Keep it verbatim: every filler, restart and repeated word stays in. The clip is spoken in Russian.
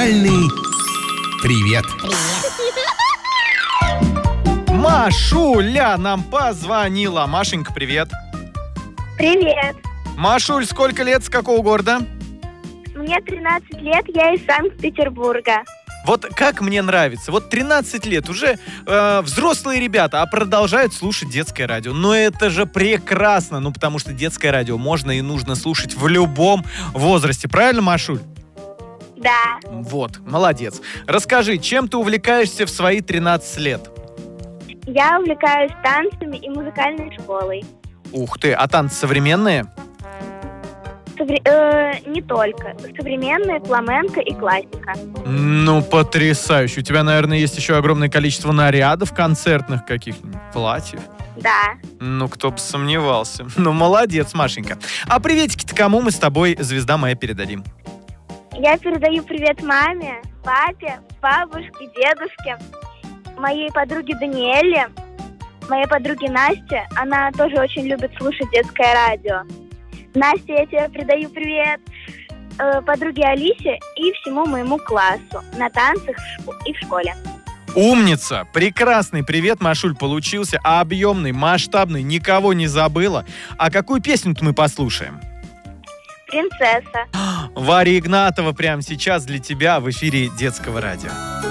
Музыкальный привет. Машуля нам позвонила. Машенька, привет. Привет. Машуль, сколько лет, с какого города? Мне тринадцать лет, я из Санкт-Петербурга. Вот как мне нравится. Вот тринадцать лет, уже э, взрослые ребята, а продолжают слушать детское радио. Но это же прекрасно, ну потому что детское радио можно и нужно слушать в любом возрасте. Правильно, Машуль? Да. Вот, молодец. Расскажи, чем ты увлекаешься в свои тринадцать лет? Я увлекаюсь танцами и музыкальной школой. Ух ты, а танцы современные? Совре- э, не только. Современная, фламенко и классика. Ну, потрясающе. У тебя, наверное, есть еще огромное количество нарядов концертных каких-нибудь, платьев. Да. Ну, кто бы сомневался. Ну, молодец, Машенька. А приветики-то кому мы с тобой, звезда моя, передадим? Я передаю привет маме, папе, бабушке, дедушке, моей подруге Даниэле, моей подруге Насте. Она тоже очень любит слушать детское радио. Настя, я тебе передаю привет, э, подруге Алисе и всему моему классу на танцах в шко- и в школе. Умница! Прекрасный привет, Машуль, получился. Объемный, масштабный, никого не забыла. А какую песню-то мы послушаем? Принцесса. Варя Игнатова прямо сейчас для тебя в эфире детского радио.